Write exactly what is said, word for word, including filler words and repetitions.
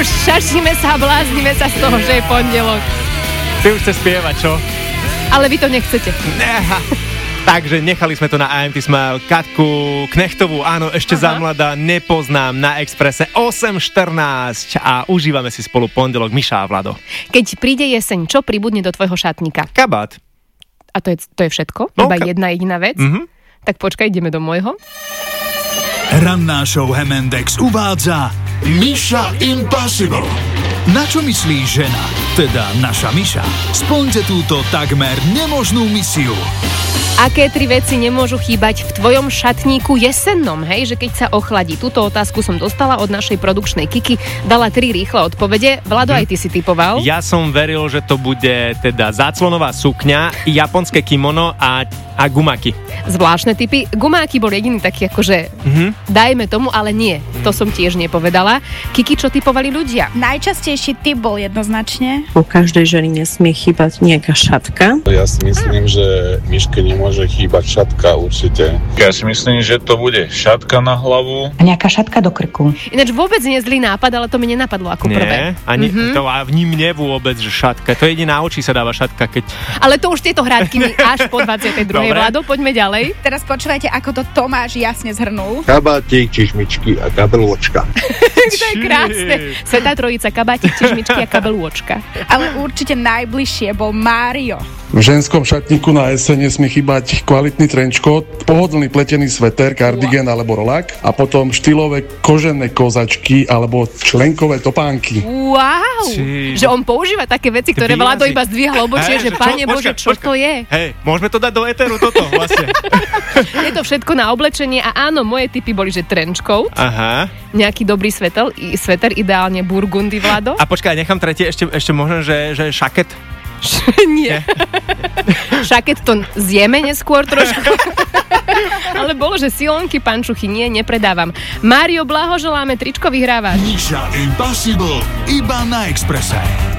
už šašíme sa a bláznime sa z toho, že je pondelok. Ty už chce spievať, čo? Ale vy to nechcete. Takže nechali sme to na á em té Smile. Katku Knechtovú, áno, ešte za mladá, nepoznám, na Expresse osem štrnásť a užívame si spolu pondelok. Miša a Vlado. Keď príde jeseň, čo pribudne do tvojho šatníka? Kabát. A to je, to je všetko? No, Iba ka- jedna jediná vec? Mhm. Tak počkaj, ideme do môjho. Ranná show Hemendex uvádza Mission Impossible. Na čo myslí žena, teda naša Miša? Splňte túto takmer nemožnú misiu. Aké tri veci nemôžu chýbať v tvojom šatníku jesennom, hej? Že keď sa ochladí. Túto otázku som dostala od našej produkčnej Kiki. Dala tri rýchle odpovede. Vlado, hm. aj ty si typoval. Ja som veril, že to bude teda záclonová sukňa, japonské kimono a, a gumáky. Zvláštne typy. Gumáky bol jediný taký akože Mhm. dajme tomu, ale nie. To som tiež nepovedala. Kiki, čo typovali ľudia? Najčastejší typ bol jednoznačne. U každej ženy nesmie chýbať nejaká šatka. Ja si myslím, že Miške nemôže chýbať šatka určite. Ja si myslím, že to bude šatka na hlavu. A nejaká šatka do krku. Ináč vôbec nie zlý nápad, ale to mi nenapadlo ako Nie, prvé. ani Mhm. to a v ním nie vôbec, že šatka. To jediná na oči sa dáva šatka, keď... Ale to už tieto hrádky mi až po dvadsiatej druhej. Dobre. Vlado, poďme ďalej. Teraz počúvajte, ako to Tomáš jasne zhrnul. Kabátik, čižmičky a kabelôčka. To je krásne. Svätá trojica, kabátik, čižmičky a kabelôčka. Ale určite najbližšie bol Mário. V ženskom šatníku na jeseň nesmie chýbať kvalitný trenčkot, pohodlný pletený sveter, kardigén alebo rolák a potom štýlové kožené kozačky alebo členkové topánky. Wow! Či- Že on používa také veci, ktoré Výrazy. Vlado iba zdvihlo obočie, Hej, že že čo? Pane Bože, Počkaj, čo počkaj. to je? Hej, môžeme to dať do éteru toto vlastne. Je to všetko na oblečenie a áno, moje tipy boli, že trenčkov, Aha. nejaký dobrý svetel, i- sveter, ideálne burgundy, Vlado. A počkaj, nechám tretie, ešte, ešte možno, že, že šaket. Nie. Šaket to zjeme neskôr trošku. Ale bolo, že silonky, pančuchy, nie, nepredávam. Mário, blahoželáme, tričko vyhrávaš. Mission Impossible iba na Expresse.